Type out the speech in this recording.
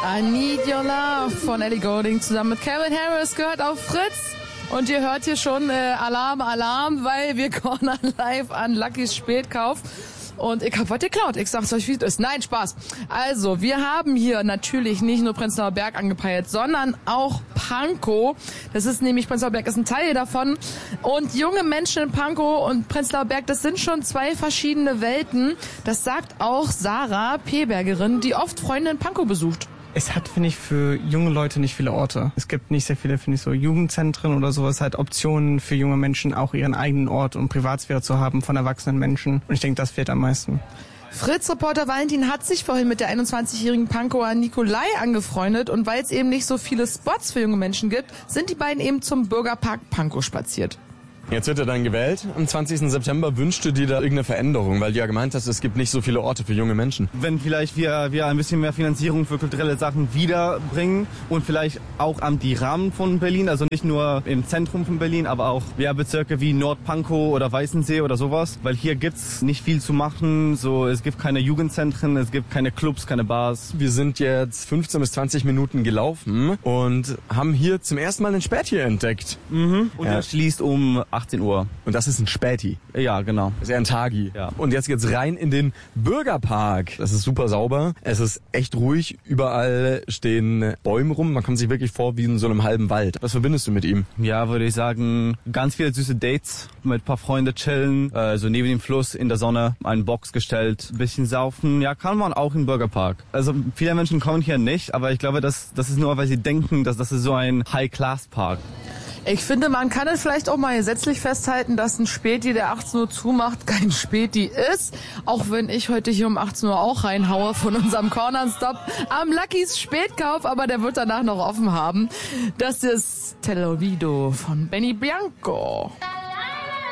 I Need Your Love von Ellie Goulding zusammen mit Calvin Harris gehört auf Fritz. Und ihr hört hier schon Alarm, weil wir cornern live an Luckys Spätkauf. Und ich hab was geklaut. Ich sag's euch, wie es ist. Nein, Spaß. Also, wir haben hier natürlich nicht nur Prenzlauer Berg angepeilt, sondern auch Pankow. Das ist nämlich, Prenzlauer Berg ist ein Teil davon. Und junge Menschen in Pankow und Prenzlauer Berg, das sind schon zwei verschiedene Welten. Das sagt auch Sarah Pebergerin, die oft Freunde in Pankow besucht. Es hat, finde ich, für junge Leute nicht viele Orte. Es gibt nicht sehr viele, finde ich, so Jugendzentren oder sowas, halt Optionen für junge Menschen, auch ihren eigenen Ort und Privatsphäre zu haben von erwachsenen Menschen. Und ich denke, das fehlt am meisten. Fritz-Reporter Valentin hat sich vorhin mit der 21-jährigen Pankower Nikolai angefreundet und weil es eben nicht so viele Spots für junge Menschen gibt, sind die beiden eben zum Bürgerpark Pankow spaziert. Jetzt wird er dann gewählt. Am 20. September wünschst du dir da irgendeine Veränderung, weil du ja gemeint hast, es gibt nicht so viele Orte für junge Menschen. Wenn vielleicht wir ein bisschen mehr Finanzierung für kulturelle Sachen wiederbringen und vielleicht auch an die Rahmen von Berlin, also nicht nur im Zentrum von Berlin, aber auch Bezirke wie Nordpankow oder Weißensee oder sowas, weil hier gibt's nicht viel zu machen, so es gibt keine Jugendzentren, es gibt keine Clubs, keine Bars. Wir sind jetzt 15 bis 20 Minuten gelaufen und haben hier zum ersten Mal ein Späti entdeckt. Und er schließt um 18 Uhr. Und das ist ein Späti. Ja, genau. Das ist ja ein Tagi. Ja. Und jetzt geht's rein in den Bürgerpark. Das ist super sauber. Es ist echt ruhig. Überall stehen Bäume rum. Man kommt sich wirklich vor wie in so einem halben Wald. Was verbindest du mit ihm? Ja, würde ich sagen, ganz viele süße Dates, mit ein paar Freunden chillen, so neben dem Fluss in der Sonne, einen Box gestellt, ein bisschen saufen. Ja, kann man auch im Bürgerpark. Also viele Menschen kommen hier nicht, aber ich glaube, das ist nur, weil sie denken, dass das ist so ein High-Class-Park. Ich finde, man kann es vielleicht auch mal gesetzlich festhalten, dass ein Späti, der 18 Uhr zumacht, kein Späti ist. Auch wenn ich heute hier um 18 Uhr auch reinhaue von unserem Corner-Stop am Luckys Spätkauf, aber der wird danach noch offen haben. Das ist Tel Olvido von Benny Bianco.